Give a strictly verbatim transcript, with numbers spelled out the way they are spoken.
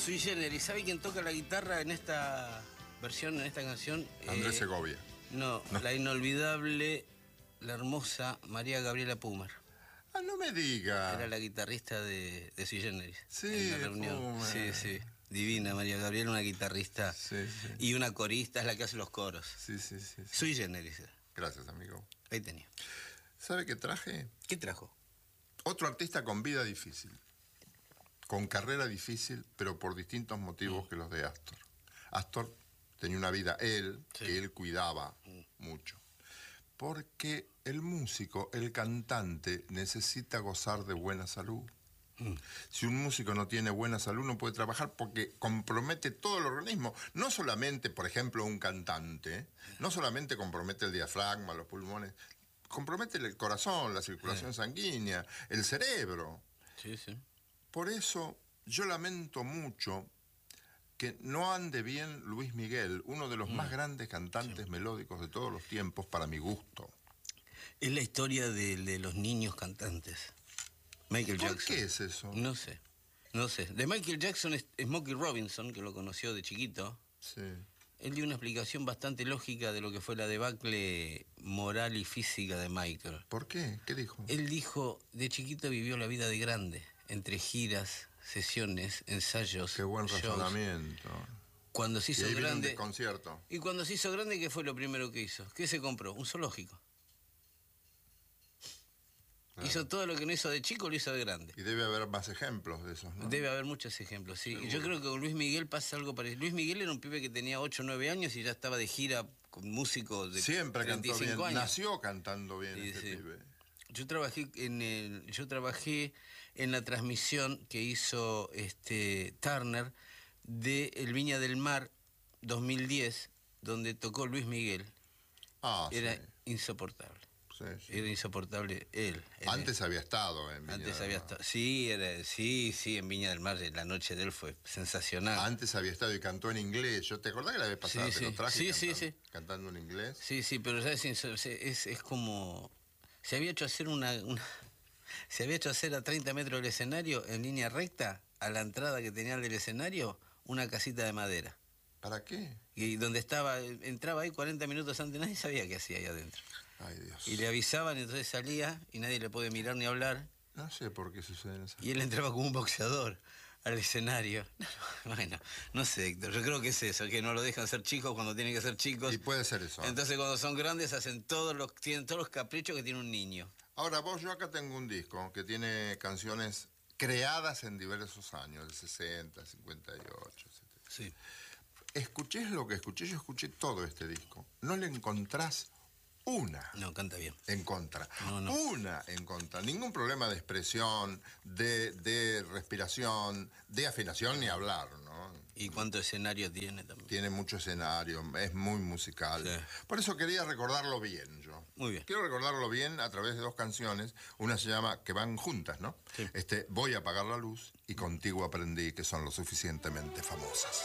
Sui Generis. ¿Sabe quién toca la guitarra en esta versión, en esta canción? Andrés Eh, Segovia. no, no, la inolvidable, la hermosa María Gabriela Pumer. Ah, no me diga. Era la guitarrista de, de Sui Generis. Sí, en la reunión. Pumer. Sí, sí. Divina María Gabriela, una guitarrista. Sí, sí. Y una corista, es la que hace los coros. Sí, sí, sí, sí. Sui Generis. Gracias, amigo. Ahí tenía. ¿Sabe qué traje? ¿Qué trajo? Otro artista con vida difícil. Con carrera difícil, pero por distintos motivos mm. que los de Astor. Astor tenía una vida, él, sí. que él cuidaba mm. mucho. Porque el músico, el cantante, necesita gozar de buena salud. Mm. Si un músico no tiene buena salud, no puede trabajar porque compromete todo el organismo. No solamente, por ejemplo, un cantante, no solamente compromete el diafragma, los pulmones, compromete el corazón, la circulación sí. sanguínea, el cerebro. Sí, sí. Por eso yo lamento mucho que no ande bien Luis Miguel, uno de los mm. más grandes cantantes sí. melódicos de todos los tiempos, para mi gusto. Es la historia de, de los niños cantantes. Michael ¿Por Jackson. qué es eso? No sé, no sé. De Michael Jackson es Smokey Robinson, que lo conoció de chiquito. Sí. Él dio una explicación bastante lógica de lo que fue la debacle moral y física de Michael. ¿Por qué? ¿Qué dijo? Él dijo, de chiquito vivió la vida de grande, entre giras, sesiones, ensayos. Qué buen shows. razonamiento. Cuando se hizo y ahí grande. Un concierto. Y cuando se hizo grande, ¿qué fue lo primero que hizo? ¿Qué se compró? Un zoológico. Claro. Hizo todo lo que no hizo de chico, lo hizo de grande. Y debe haber más ejemplos de esos, ¿no? Debe haber muchos ejemplos, sí. Seguro. Yo creo que con Luis Miguel pasa algo parecido. Luis Miguel era un pibe que tenía ocho o nueve años y ya estaba de gira con músicos de Siempre treinta y cinco cantó bien. años. Nació cantando bien sí, este sí. pibe. Yo trabajé en el, yo trabajé en la transmisión que hizo este Turner de El Viña del Mar dos mil diez, donde tocó Luis Miguel. Ah, era sí. insoportable. Sí, sí. Era insoportable él. Antes él. había estado en Viña Antes del había Mar. estado. Sí, era, sí, sí, en Viña del Mar la noche de él fue sensacional. Antes había estado y cantó en inglés. ¿Yo te acordás que la vez pasada sí, te sí. lo traje sí, cantando, sí, sí. cantando en inglés? Sí, sí, pero ya es, es, es como... Se había hecho hacer una, una... Se había hecho hacer a treinta metros del escenario, en línea recta, a la entrada que tenía del escenario, una casita de madera. ¿Para qué? Y donde estaba, entraba ahí cuarenta minutos antes, nadie sabía qué hacía ahí adentro. Ay, Dios. Y le avisaban, entonces salía y nadie le puede mirar ni hablar. No sé por qué suceden esas cosas. Y él entraba como un boxeador al escenario. Bueno, no sé, Héctor, yo creo que es eso, que no lo dejan ser chicos cuando tienen que ser chicos. Y puede ser eso. Entonces cuando son grandes hacen todos los, tienen todos los caprichos que tiene un niño. Ahora, vos, yo acá tengo un disco que tiene canciones creadas en diversos años, el sesenta, cincuenta y ocho, etcétera. Sí. Escuchés lo que escuché, yo escuché todo este disco. No le encontrás una. No, canta bien. En contra. No, no. Una en contra. Ningún problema de expresión, de, de respiración, de afinación, ni hablar, ¿no? ¿Y cuánto escenario tiene también? Tiene mucho escenario, es muy musical. Sí. Por eso quería recordarlo bien yo. Muy bien. Quiero recordarlo bien a través de dos canciones. Una se llama, que van juntas, ¿no? Sí. Este, Voy a apagar la luz y Contigo aprendí, que son lo suficientemente famosas.